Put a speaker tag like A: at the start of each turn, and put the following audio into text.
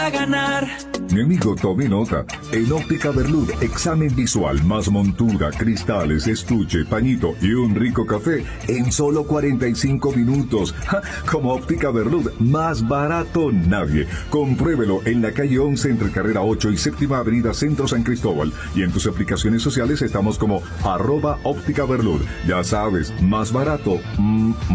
A: ganar.
B: Mi amigo, tome nota. En Óptica Berlud, examen visual, más montura, cristales, estuche, pañito y un rico café en solo 45 minutos. ¡Ja! Como Óptica Berlud, más barato nadie. Compruébelo en la calle 11 entre carrera 8 y séptima avenida Centro San Cristóbal. Y en tus aplicaciones sociales estamos como @Óptica Berlud. Ya sabes, más barato.